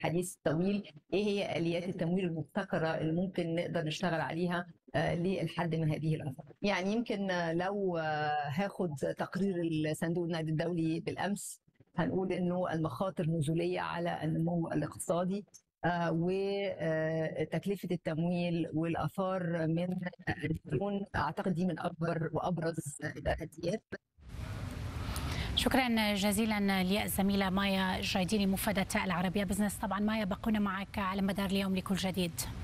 الحديث الطويل ايه هي اليات التمويل المبتكره اللي ممكن نقدر نشتغل عليها للحد من هذه الاثار. يعني يمكن لو هاخد تقرير الصندوق النقد الدولي بالامس، هنقول انه المخاطر نزوليه على النمو الاقتصادي، وتكلفه التمويل والاثار من الديون، اعتقد دي من اكبر وابرز التحديات. شكرا جزيلا للزميله مايا جايديني مفادة العربية بزنس. طبعا مايا بقونا معك على مدار اليوم لكل جديد.